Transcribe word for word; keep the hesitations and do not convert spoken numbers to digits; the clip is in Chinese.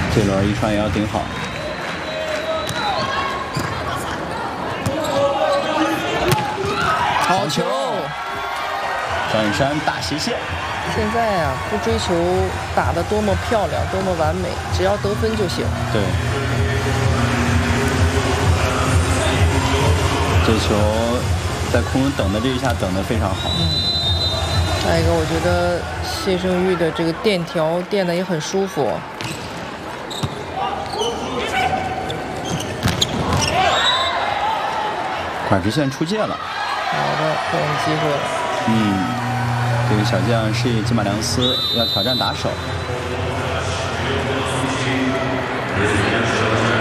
这轮一川也要顶好。 好球！ 张雨山大斜线。 现在啊，不追求打得多么漂亮、多么完美，只要得分就行。 对。这球在空中等的这一下等得非常好。 嗯。再一个，我觉得谢胜玉的这个垫条垫得也很舒服。 拐直线出界了。 好的，给我们机会了。 嗯，这个小将是吉马良斯，要挑战打手。